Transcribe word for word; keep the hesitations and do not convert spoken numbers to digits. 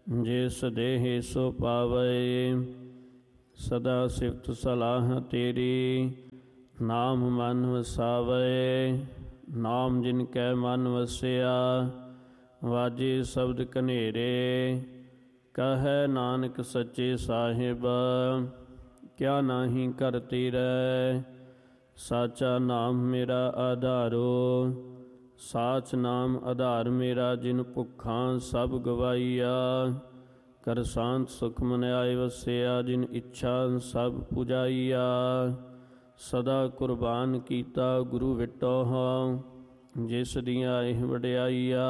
ਜਿਸ ਦੇਹ ਸੋ ਪਾਵੈ। ਸਦਾ ਸਿਫਤ ਸਲਾਹ ਤੇਰੀ, ਨਾਮ ਮਨ ਵਸਾਵੈ। ਨਾਮ ਜਿਨ ਕੈ ਮਨ ਵਸਿਆ, ਵਾਜੇ ਸ਼ਬਦ ਕਨੇਰੇ। ਕਹੈ ਨਾਨਕ ਸੱਚੇ ਸਾਹਿਬ, ਕਿਆ ਨਾਹੀ ਕਰ ਤੇਰੈ। ਸਾਚਾ ਨਾਮ ਮੇਰਾ ਆਧਾਰੋ, ਸਾਚ ਨਾਮ ਆਧਾਰ ਮੇਰਾ। ਜਿਨ ਭੁੱਖਾਂ ਸਭ ਗਵਾਈਆ, ਕਰ ਸ਼ਾਂਤ ਸੁਖ ਮਨ ਆਏ ਵਸਿਆ। ਜਿਨ ਇੱਛਾ ਸਭ ਪੁਜਾਈਆ, ਸਦਾ ਕੁਰਬਾਨ ਕੀਤਾ ਗੁਰੂ ਵਿਟੋ। ਜਿਸ ਦੀਆਂ ਇਹ ਵਡਿਆਈਆ,